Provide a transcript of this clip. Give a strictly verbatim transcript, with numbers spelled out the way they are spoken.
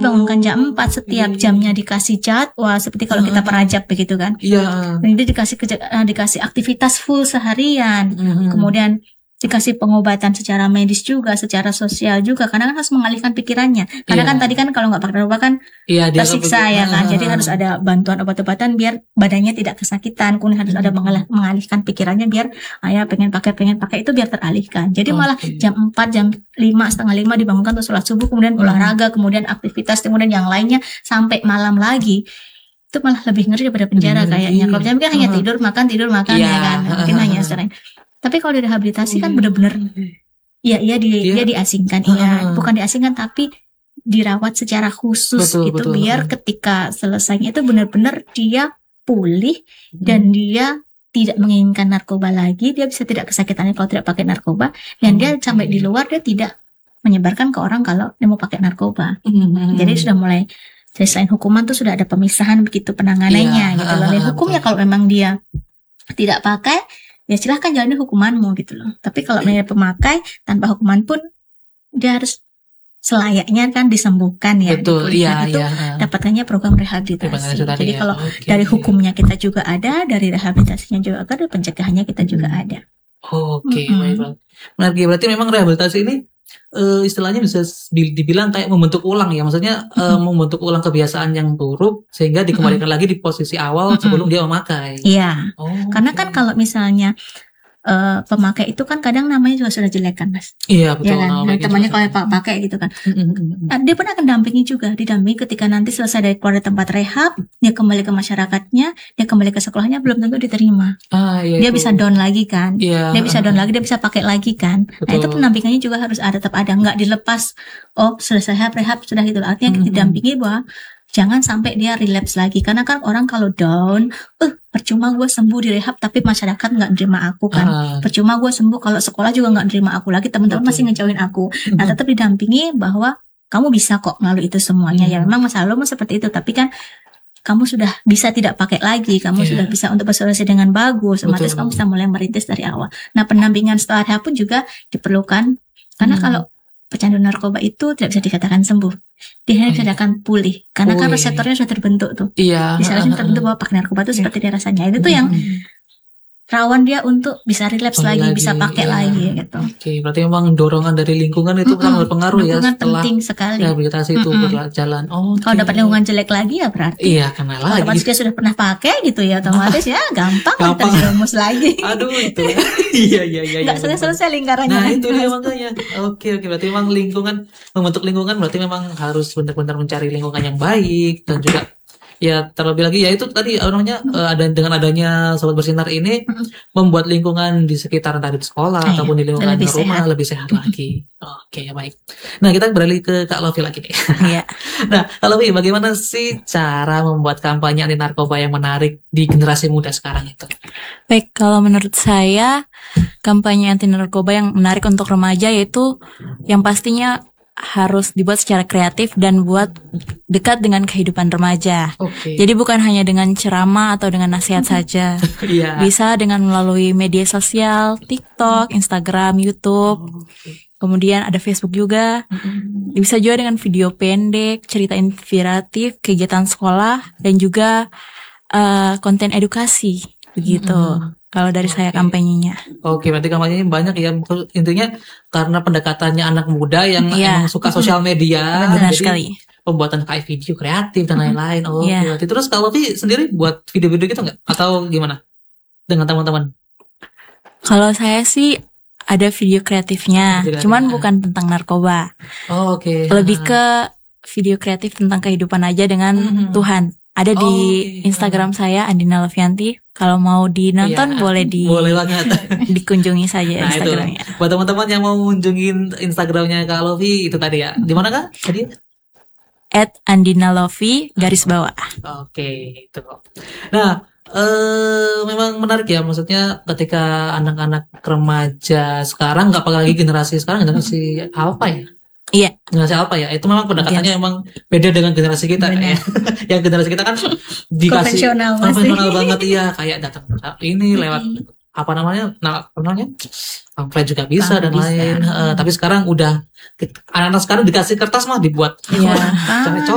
dibangunkan jam empat, setiap jamnya dikasih jadwal seperti kalau kita perajab begitu kan. Iya. Dan dia dikasih kerja, eh, dikasih aktivitas full seharian. Mhm. Kemudian dikasih pengobatan secara medis juga, secara sosial juga, karena kan harus mengalihkan pikirannya. Karena Iya. kan tadi kan kalau nggak pakai narkoba kan Iya, dia tersiksa kebetulan- ya kan. Jadi Ah. harus ada bantuan obat-obatan biar badannya tidak kesakitan. Kemudian harus ada mengalih- mengalihkan pikirannya biar ayah pengen pakai pengen pakai itu biar teralihkan. Jadi malah Oke. jam empat, jam lima, setengah lima dibangunkan untuk sholat subuh, kemudian olahraga, kemudian aktivitas, kemudian yang lainnya sampai malam lagi. Itu malah lebih ngeri daripada penjara Lebih ngeri. kayaknya. Kalau penjara kan hanya Ah. tidur, makan, tidur, makan Iya. ya kan. Mungkin Ah. hanya sering. Tapi kalau di rehabilitasi kan benar-benar ya iya di, Dia- dia diasingkan, Ah. iya bukan diasingkan tapi dirawat secara khusus Betul, gitu betul. biar ketika selesainya itu benar-benar dia pulih dan dia tidak menginginkan narkoba lagi, dia bisa tidak kesakitannya kalau tidak pakai narkoba, dan dia Oke. sampai di luar dia tidak menyebarkan ke orang kalau dia mau pakai narkoba. Mhm. Jadi sudah mulai, jadi selain hukuman tuh sudah ada pemisahan begitu penanganannya Iya, gitu loh. ah, Dan ah, hukumnya betul. kalau memang dia tidak pakai, ya silahkan jalani hukumanmu gitu loh. Tapi kalau dia pemakai tanpa hukuman pun dia harus selayaknya kan disembuhkan ya. Betul, dipulihkan. iya, Itu iya. ah. dapatkannya program rehabilitasi. Rehabilitasi tadi Jadi ya, kalau oke. dari hukumnya kita juga ada, dari rehabilitasinya juga ada, dari pencegahannya kita juga Hmm. ada. Oke, Mm-mm. baik Bang. Menarik ya, berarti memang rehabilitasi ini eh, istilahnya bisa di- dibilang kayak membentuk ulang ya, maksudnya eh, membentuk ulang kebiasaan yang buruk sehingga dikembalikan lagi di posisi awal Mm-mm. sebelum dia memakai. Iya. Oh, Karena oke. kan kalau misalnya eh, pemakai itu kan kadang namanya juga sudah jelek kan Mas. Iya Ya betul. kan, nama nah, baiknya temannya juga. kalau yang pakai gitu kan. Mm, mm, mm, mm. Nah, dia pun akan dampingi juga, didampingi ketika nanti selesai dari keluar dari tempat rehab, dia kembali ke masyarakatnya, dia kembali ke sekolahnya belum tentu diterima. Ah, iya Dia itu. bisa down lagi kan. Iya. Dia bisa down lagi, dia bisa pakai lagi kan. Nah, itu Betul. pendampingannya juga harus ada, tetap ada, nggak dilepas. Oh, selesai rehab, rehab sudah gitu. Artinya Mhm. didampingi bahwa jangan sampai dia relapse lagi. Karena kan orang kalau down, eh percuma gue sembuh di rehab tapi masyarakat nggak nerima aku kan. Ah, Percuma gue sembuh kalau sekolah juga nggak nerima aku lagi, teman-teman Betul. masih ngejauhin aku. Nah, tetap didampingi bahwa kamu bisa kok melalui itu semuanya. Ya Hmm. memang masa lalu seperti itu, tapi kan kamu sudah bisa tidak pakai lagi, kamu Iya. sudah bisa untuk bersolusi dengan bagus, otomatis Betul. kamu bisa mulai merintis dari awal. Nah, pendampingan setelah rehab pun juga diperlukan, karena Hmm. kalau pecandu narkoba itu tidak bisa dikatakan sembuh, dia hanya Hmm. dikatakan pulih, karena kan Pulih. reseptornya sudah terbentuk tuh. Iya. Di sana ah, terbentuk ah, bahwa pakai narkoba itu Iya. seperti dia rasanya. Itu tuh yang Mm, rawan dia untuk bisa relapse Kembali lagi, lagi, bisa pakai iya. lagi gitu. Oke, berarti memang dorongan dari lingkungan itu Mm-mm. sangat berpengaruh ya Lingkungan setelah penting sekali. rehabilitasi itu Mm-mm. berjalan. Oh, Kalau dapat lingkungan jelek lagi ya berarti Iya, kena otomatis lagi. dia sudah pernah pakai gitu ya, otomatis ya gampang Gampang. terjerumus lagi. Aduh, itu. ya. Iya, iya, iya. Nggak iya, selesai-selesai lingkarannya. Nah kan. itu dia makanya. Oke oke berarti memang lingkungan membentuk lingkungan berarti memang harus benar-benar mencari lingkungan yang baik dan juga ya terlebih lagi ya itu tadi apa namanya eh, ada dengan adanya Sobat Bersinar ini membuat lingkungan di sekitar tadi di sekolah Ah, iya. ataupun di lingkungan Lebih rumah sehat. lebih sehat lagi. Oke ya baik. Nah kita beralih ke Kak Lovi lagi nih. Iya. Nah Kak Lovi bagaimana sih cara membuat kampanye anti narkoba yang menarik di generasi muda sekarang itu? Baik, kalau menurut saya kampanye anti narkoba yang menarik untuk remaja yaitu yang pastinya harus dibuat secara kreatif dan buat dekat dengan kehidupan remaja. Oke. Jadi bukan hanya dengan ceramah atau dengan nasihat saja. Iya. Bisa dengan melalui media sosial, TikTok, Instagram, YouTube. Kemudian ada Facebook juga. Bisa juga dengan video pendek, cerita inspiratif, kegiatan sekolah, dan juga eh, konten edukasi. Begitu. Mm-mm. Kalau dari saya Oke. kampanyenya. Oke, berarti kampanyenya banyak ya. Intinya karena pendekatannya anak muda yang Iya. emang suka sosial media, Benar jadi sekali. pembuatan kayak video kreatif dan lain-lain. Oh, Iya. berarti terus kalau Vi sendiri buat video-video gitu nggak? Atau gimana? Dengan teman-teman? Kalau saya sih ada video kreatifnya, Video kreatif. cuman bukan tentang narkoba. Oh, oke. Lebih ke video kreatif tentang kehidupan aja dengan Mhm. Tuhan. Ada Oh, di oke. Instagram saya Andina Lovianti. Kalau mau dinonton Iya, boleh di Boleh banget. dikunjungi saja Nah, itu. Instagramnya. Buat teman-teman yang mau mengunjungin Instagramnya Kak Lovi itu tadi ya. Di mana Kak? Tadi? At Andina Lovi garis bawah. Oke, itu. Nah, eh memang menarik ya, maksudnya ketika anak-anak remaja sekarang, nggak apalagi generasi sekarang, generasi alpha ya, Iya, generasi alpha ya, itu memang pendekatannya emang beda dengan generasi kita Benar. ya. Yang generasi kita kan dikasih Konvensional masih. konvensional banget iya, kayak datang ini lewat apa namanya, nah, apa namanya, pamflet juga bisa dan Bisa. lain. Eh, tapi sekarang udah anak-anak sekarang dikasih kertas mah dibuat Iya. coret-coret